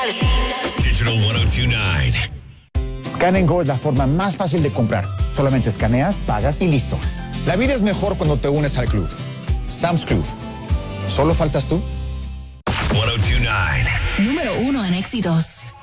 Digital 1029. Scan & Go es la forma más fácil de comprar. Solamente escaneas, pagas y listo. La vida es mejor cuando te unes al club. Sam's Club. ¿Solo faltas tú? 1029. Número 1 en éxitos.